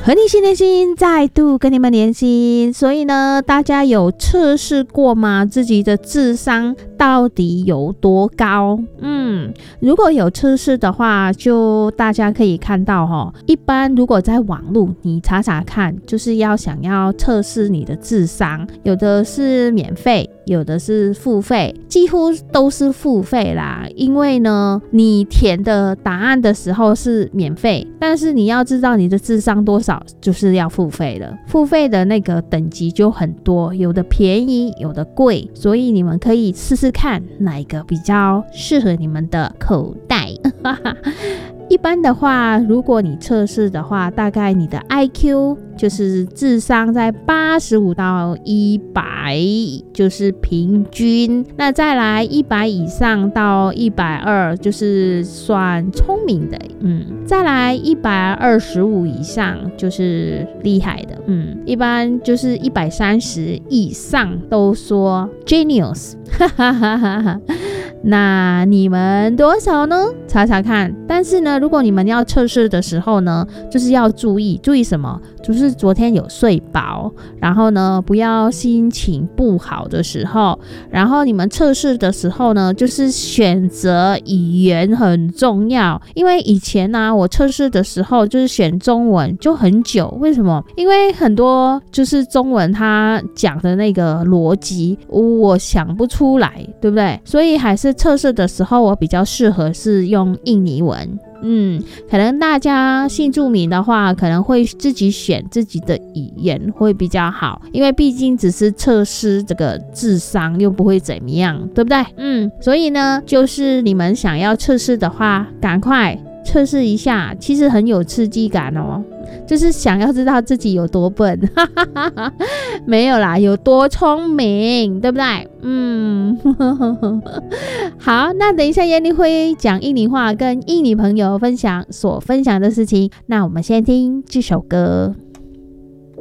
和你心连心，再度跟你们连心。所以呢，大家有测试过吗？自己的智商到底有多高？如果有测试的话，就大家可以看到一般如果在网络你查查看，就是想要测试你的智商，有的是免费，有的是付费，几乎都是付费啦。因为呢，你填的答案的时候是免费，但是你要知道你的智商多少，就是要付费了。付费的那个等级就很多，有的便宜，有的贵，所以你们可以试试看哪一个比较适合你们的口袋。一般的话，如果你测试的话，大概你的 IQ 就是智商在85到100，就是平均。那再来100以上到120，就是算聪明的。再来125以上就是厉害的。一般就是130以上都说 genius。那你们多少呢？查查看。但是呢，如果你们要测试的时候呢，就是要注意什么？就是昨天有睡饱，然后呢，不要心情不好的时候，然后你们测试的时候呢，就是选择语言很重要。因为以前呢，我测试的时候就是选中文就很久。为什么？因为很多就是中文它讲的那个逻辑我想不出来，对不对？所以还是测试的时候我比较适合是用印尼文。可能大家新住民的话，可能会自己选自己的语言会比较好，因为毕竟只是测试这个智商，又不会怎么样，对不对？所以呢，就是你们想要测试的话，赶快测试一下，其实很有刺激感哦。就是想要知道自己有多笨，没有啦，有多聪明，对不对？好，那等一下燕妮会讲印尼话，跟印尼朋友分享所分享的事情。那我们先听这首歌。